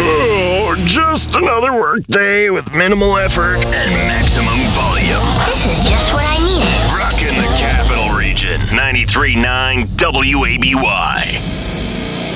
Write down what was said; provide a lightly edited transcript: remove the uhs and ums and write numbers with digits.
Oh, just another work day with minimal effort and maximum volume. This is just what I needed. Rockin' the Capital Region, 93.9 WABY.